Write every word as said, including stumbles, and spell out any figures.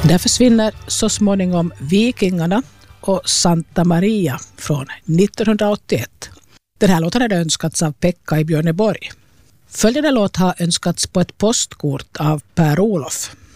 Där försvinner så småningom Vikingarna och Santa Maria från nittonhundraåttioett. Den här låten hade önskats av Pekka i Björneborg. Följande låt har önskats på ett postkort av Per Olof.